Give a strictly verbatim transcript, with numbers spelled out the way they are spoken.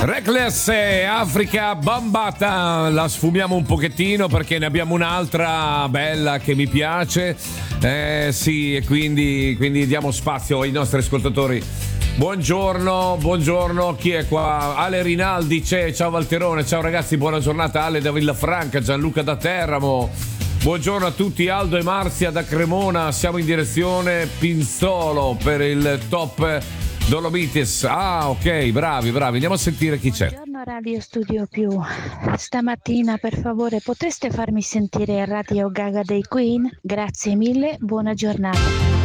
Reckless e Africa Bambata, la sfumiamo un pochettino perché ne abbiamo un'altra bella che mi piace, eh sì, e quindi, quindi diamo spazio ai nostri ascoltatori. Buongiorno, buongiorno, chi è qua? Ale Rinaldi c'è, ciao Valterone, ciao ragazzi, buona giornata. Ale da Villafranca, Gianluca da Teramo, buongiorno a tutti. Aldo e Marzia da Cremona, siamo in direzione Pinzolo per il top Dolomites. Ah, ok, bravi, bravi. Andiamo a sentire chi c'è. Buongiorno Radio Studio Più. Stamattina, per favore, potreste farmi sentire Radio Gaga dei Queen? Grazie mille, buona giornata.